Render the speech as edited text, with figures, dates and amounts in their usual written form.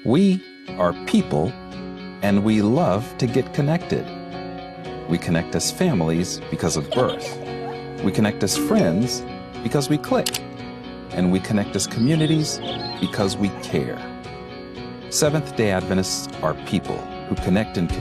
We are people, and we love to get connected. We connect as families because of birth. We connect as friends because we click. And we connect as communities because we care. Seventh-day Adventists are people who connect in